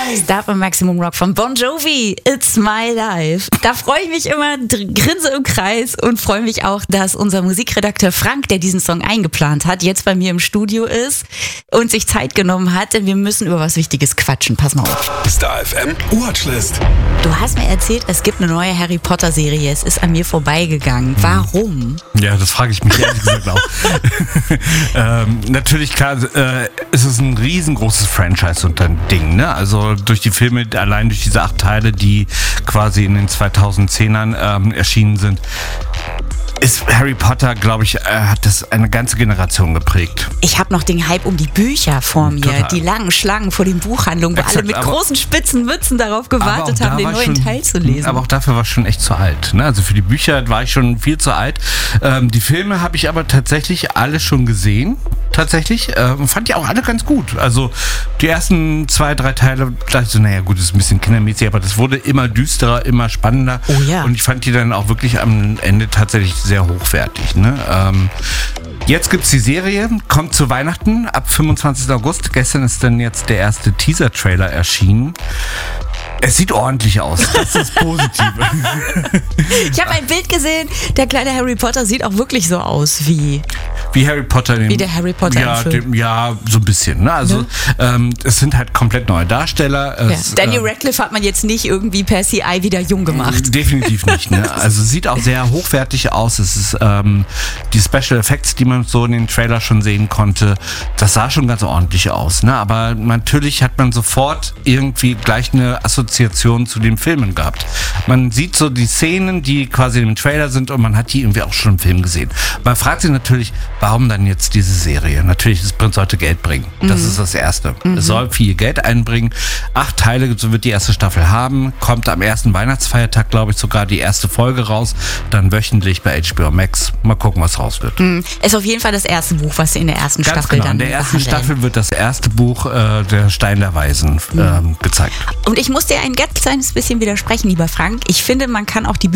Start beim Maximum Rock von Bon Jovi, It's My Life. Da freue ich mich immer, grinse im Kreis und freue mich auch, dass unser Musikredakteur Frank, der diesen Song eingeplant hat, jetzt bei mir im Studio ist und sich Zeit genommen hat, denn wir müssen über was Wichtiges quatschen. Pass mal auf. Star FM Watchlist. Du hast mir erzählt, es gibt eine neue Harry Potter Serie. Es ist an mir vorbeigegangen. Warum? Ja, das frage ich mich ehrlich gesagt auch. Natürlich, klar, es ist ein riesengroßes Franchise und ein Ding, ne? Also durch die Filme, allein durch diese 8 Teile, die quasi in den 2010ern erschienen sind, ist Harry Potter, glaube ich, hat das eine ganze Generation geprägt. Ich habe noch den Hype um die Bücher vor mir. Total. Die langen Schlangen vor den Buchhandlungen, wo Exakt, alle mit großen spitzen Mützen darauf gewartet haben, den neuen Teil zu lesen. Aber auch dafür war ich schon echt zu alt. Ne? Also für die Bücher war ich schon viel zu alt. Die Filme habe ich aber tatsächlich alle schon gesehen. Tatsächlich. Fand ich auch alle ganz gut. Also die ersten 2, 3 Teile, dachte ich so, naja gut, das ist ein bisschen kindermäßig, aber das wurde immer düsterer, immer spannender. Oh ja. Und ich fand die dann auch wirklich am Ende tatsächlich sehr hochwertig. Ne? Jetzt gibt's die Serie, kommt zu Weihnachten ab 25. August. Gestern ist dann jetzt der erste Teaser-Trailer erschienen. Es sieht ordentlich aus, das ist das Positive. Ich habe ein Bild gesehen, der kleine Harry Potter sieht auch wirklich so aus wie Harry Potter. Wie der Harry Potter im Film. Ja, so ein bisschen. Ne? Also es sind halt komplett neue Darsteller. Daniel Radcliffe hat man jetzt nicht irgendwie per CI wieder jung gemacht. Definitiv nicht. Ne? Also sieht auch sehr hochwertig aus. Es ist die Special Effects, die man so in den Trailer schon sehen konnte, das sah schon ganz ordentlich aus. Ne? Aber natürlich hat man sofort irgendwie gleich eine Assoziation zu den Filmen gehabt. Man sieht so die Szenen, die quasi im Trailer sind und man hat die irgendwie auch schon im Film gesehen. Man fragt sich natürlich, warum dann jetzt diese Serie? Natürlich, das sollte Geld bringen. Das ist das Erste. Es soll viel Geld einbringen. 8 Teile, so wird die erste Staffel haben. Kommt am ersten Weihnachtsfeiertag, glaube ich, sogar die erste Folge raus. Dann wöchentlich bei HBO Max. Mal gucken, was raus wird. Ist auf jeden Fall das erste Buch, was sie in der ersten Ganz Staffel genau. dann In der ersten behandeln. Staffel wird das erste Buch der Stein der Weisen gezeigt. Und ich muss dir ein ganz kleines bisschen widersprechen, lieber Frank. Ich finde, man kann auch die